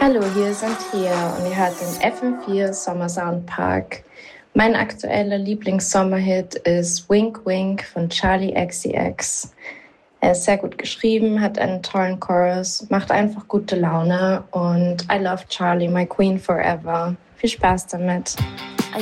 Hallo, hier ist Antea und ihr hört den FM4 Sommer Soundpark. Mein aktueller Lieblingssommerhit ist Wink Wink von Charli XCX. Er ist sehr gut geschrieben, hat einen tollen Chorus, macht einfach gute Laune und I love Charli, my queen forever. Viel Spaß damit.